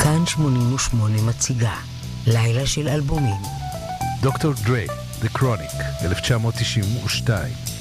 כאן 88 מציגה לילה של אלבומים. דוקטור דרי, The Chronic, 1992.